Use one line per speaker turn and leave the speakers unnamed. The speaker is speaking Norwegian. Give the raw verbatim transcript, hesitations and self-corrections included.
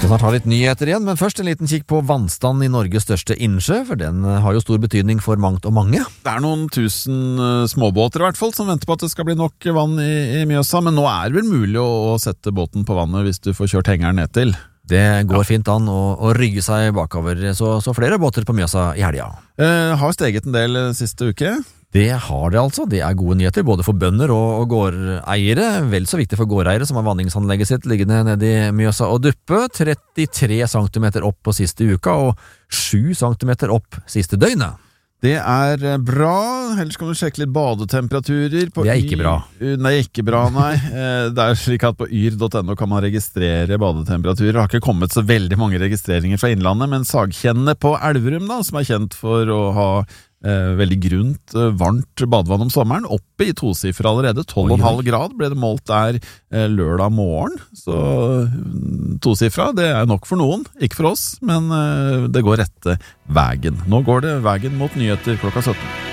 skal snart ha litt nyheter igjen, men først en liten kikk på vannstand i Norges største innsjø, for den har jo stor betydning for mangt og mange.
Det er noen tusen uh, småbåter i hvert fall som venter på at det skal bli nok vann i, i Mjøsa, men nå er det vel mulig å, å sette båten på vannet hvis du får kjørt hengeren ned til.
Det går ja. fint an å, å rygge seg bakover, så, så flere båter på Mjøsa i helga.
Uh, har steget en del siste uke.
Det har det altså, det er gode nyheter både for bønder og, og gårdeiere, vel så viktig for gårdeiere som har vanningsanlegget sitt liggende nede i Mjøsa og Duppe, trettitre centimeter opp på siste uka og sju centimeter opp siste døgnet.
Det er bra, ellers kan du sjekke litt badetemperaturer på
Det er ikke bra.
Y- nei, ikke bra, nei. Det er slik at på yr punktum no kan man registrere badetemperaturer. Det har ikke kommet så veldig mange registreringer fra innlandet, men Sagkjennene på Elverum da, som er kjent for å ha Eh, veldig grunt, eh, varmt badevann om sommeren, oppe i tosiffer allerede, tolv komma fem grad ble det målt der eh, lørdag morgen, så mm, tosifra, det er nok for noen, ikke for oss, men eh, det går rette veien. Nå går det veien mot nyheter klokka sytten.